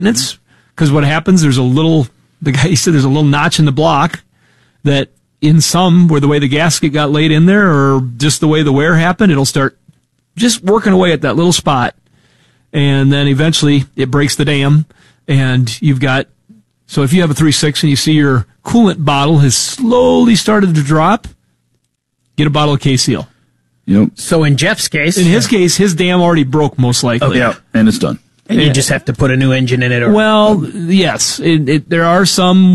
maintenance, because what happens, the guy said there's a little notch in the block that in some, where the way the gasket got laid in there or just the way the wear happened, it'll start just working away at that little spot. And then eventually it breaks the dam, and so if you have a 3.6 and you see your coolant bottle has slowly started to drop, get a bottle of K-Seal. Yep. So in Jeff's case... In his case, his dam already broke, most likely. Okay. Yeah, and it's done. And you just have to put a new engine in it. Well, yes. There are some